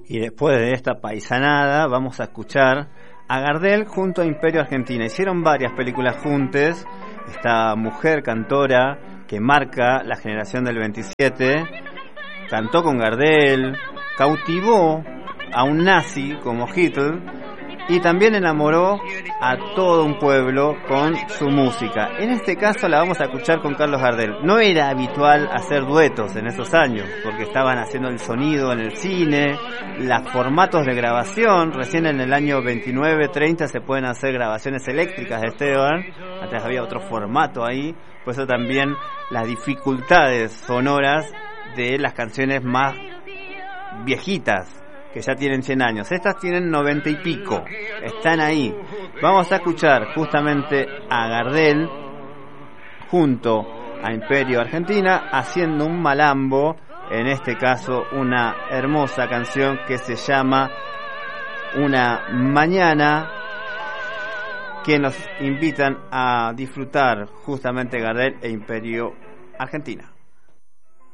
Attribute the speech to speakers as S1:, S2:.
S1: Y después de esta paisanada vamos a escuchar a Gardel junto a Imperio Argentina. Hicieron varias películas juntas. Esta mujer cantora que marca la generación del 27 cantó con Gardel, cautivó a un nazi como Hitler y también enamoró a todo un pueblo con su música. En este caso la vamos a escuchar con Carlos Gardel. No era habitual hacer duetos en esos años, porque estaban haciendo el sonido en el cine, los formatos de grabación. Recién en el año 29-30 se pueden hacer grabaciones eléctricas de Esteban. Antes había otro formato ahí. Por eso también las dificultades sonoras de las canciones más viejitas, que ya tienen 100 años. Estas tienen 90 y pico. Están ahí. Vamos a escuchar justamente a Gardel junto a Imperio Argentina haciendo un malambo, en este caso una hermosa canción que se llama Una Mañana, que nos invitan a disfrutar justamente Gardel e Imperio Argentina.